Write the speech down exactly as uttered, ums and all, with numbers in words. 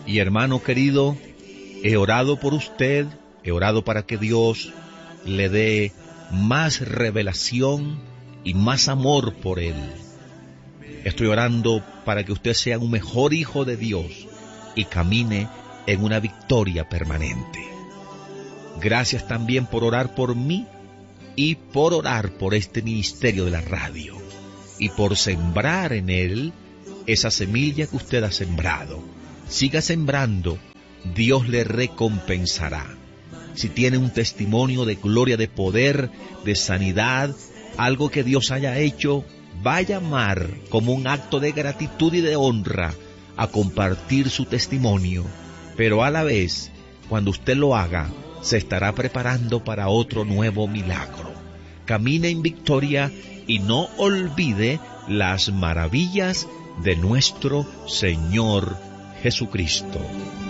Y hermano querido, he orado por usted, he orado para que Dios le dé más revelación y más amor por Él. Estoy orando para que usted sea un mejor hijo de Dios y camine en una victoria permanente. Gracias también por orar por mí y por orar por este ministerio de la radio y por sembrar en él esa semilla que usted ha sembrado. Siga sembrando, Dios le recompensará. Si tiene un testimonio de gloria, de poder, de sanidad, algo que Dios haya hecho, va a llamar como un acto de gratitud y de honra a compartir su testimonio. Pero a la vez, cuando usted lo haga, se estará preparando para otro nuevo milagro. Camine en victoria y no olvide las maravillas de nuestro Señor Jesucristo.